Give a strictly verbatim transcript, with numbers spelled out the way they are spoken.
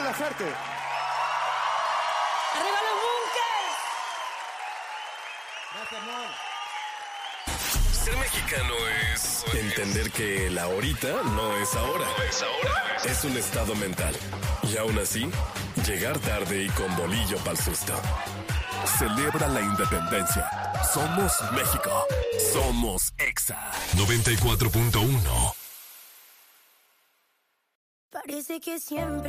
Buena suerte. ¡Arriba los Bunkers! Gracias, amor. Ser mexicano es entender que el ahorita no es ahora. No es ahora. Es un estado mental. Y aún así, llegar tarde y con bolillo pa'l susto. Celebra la independencia. Somos México. Somos Exa. noventa y cuatro punto uno. Parece que siempre